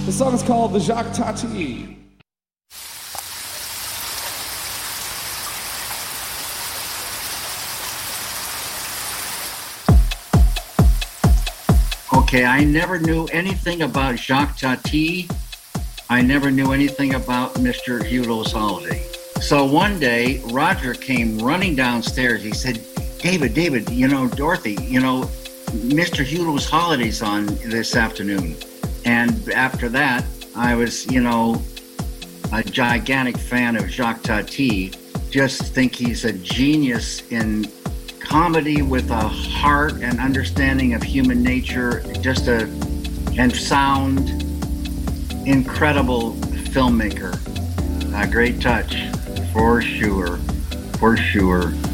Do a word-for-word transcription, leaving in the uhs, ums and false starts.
The song is called the Jacques Tati. Okay, I never knew anything about Jacques Tati. I never knew anything about Mister Hulot's Holiday. So one day, Roger came running downstairs. He said, David, David, you know, Dorothy, you know, Mister Hulot's Holiday's on this afternoon. And after that, I was, you know, a gigantic fan of Jacques Tati. Just think he's a genius in comedy with a heart and understanding of human nature, just a, and sound, incredible filmmaker. A great touch, for sure, for sure.